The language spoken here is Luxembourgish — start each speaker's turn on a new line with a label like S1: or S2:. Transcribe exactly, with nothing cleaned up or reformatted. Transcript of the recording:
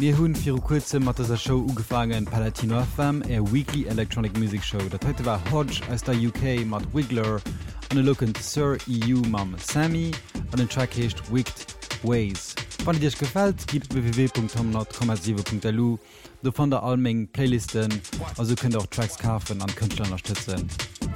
S1: Wir hunn fir kurze mat der Show ugefangen Palatino F M e Weekly Electronic Music Show. Dat heute war Hodge aus der U K mat Wiggler an den Lookend Sir E U mam Sammy an den Track hecht Wicked Ways. Wann Dich gefällt, gibt w w w punkt hondert komma sieben punkt l u. Du fan der allmeng Playlisten, also könnt auch Tracks kaufen an Künstler unterstützen.